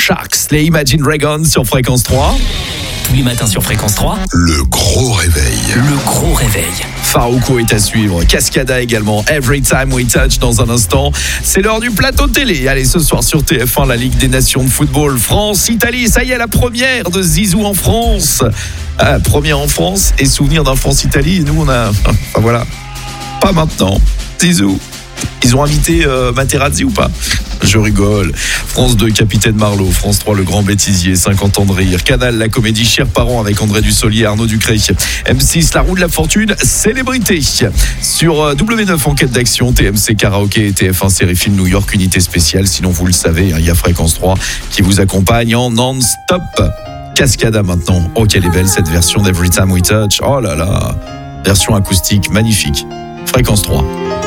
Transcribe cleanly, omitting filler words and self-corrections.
Sharks, les Imagine Dragons sur Fréquence 3. Tous les matins sur Fréquence 3. Le gros réveil. Le gros réveil. Farouko est à suivre, Cascada également, Every Time We Touch dans un instant. C'est l'heure du plateau télé. Allez, ce soir sur TF1, la Ligue des Nations de football, France-Italie. Ça y est, la première de Zizou en France. Première en France et souvenir d'un France-Italie. Et nous, on a... Enfin voilà, pas maintenant. Zizou. Ils ont invité Materazzi ou pas? Je rigole. France 2, Capitaine Marlowe. France 3, Le Grand Bêtisier, 50 ans de rire. Canal, la comédie Chers Parents avec André Dussolier et Arnaud Ducré. M6, La Roue de la Fortune, Célébrité. Sur W9, Enquête d'action, TMC Karaoké et TF1 Série Film New York, Unité Spéciale. Sinon, vous le savez, il y a Fréquence 3 qui vous accompagne en non-stop. Cascada maintenant. Oh, quelle est belle cette version d'Every Time We Touch. Oh là là. Version acoustique magnifique. Fréquence 3.